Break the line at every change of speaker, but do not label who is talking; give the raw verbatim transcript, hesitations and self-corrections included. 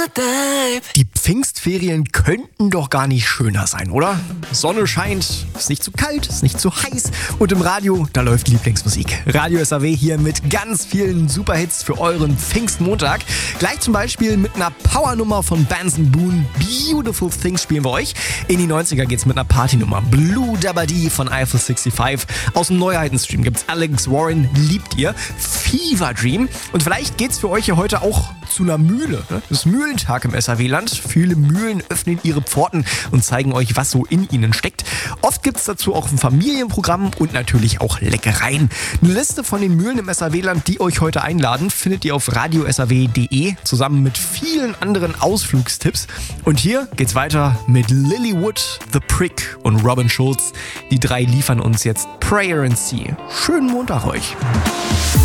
Die Pfingstferien könnten doch gar nicht schöner sein, oder? Sonne scheint, ist nicht zu kalt, ist nicht zu heiß und im Radio, da läuft Lieblingsmusik. Radio S A W hier mit ganz vielen Superhits für euren Pfingstmontag. Gleich zum Beispiel mit einer Powernummer von Benson Boone, Beautiful Things spielen wir euch. In die neunziger geht's mit einer Partynummer, Blue Dabba Dee von Eiffel sechsundsiebzig. Aus dem Neuheitenstream gibt's Alex Warren, Liebt ihr, Fever Dream. Und vielleicht geht's für euch ja heute auch zu einer Mühle. Ne? Das ist Mühlentag im S A W-Land. Viele Mühlen öffnen ihre Pforten und zeigen euch, was so in ihnen steckt. Oft gibt es dazu auch ein Familienprogramm und natürlich auch Leckereien. Eine Liste von den Mühlen im S A W-Land, die euch heute einladen, findet ihr auf radio s a w punkt d e zusammen mit vielen anderen Ausflugstipps. Und hier geht's weiter mit Lilywood, The Prick und Robin Schulz. Die drei liefern uns jetzt Prayer and Sea. Schönen Montag euch.